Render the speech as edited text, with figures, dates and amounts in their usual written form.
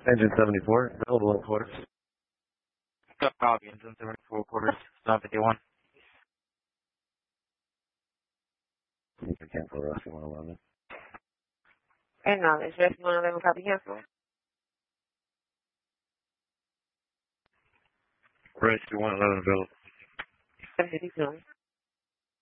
Engine 74, available in quarters. Got copy, engine 74 quarters, stop 51. You can cancel Rusty 111. Acknowledge. Rusty 111, copy cancel. Rusty 111 available. 752.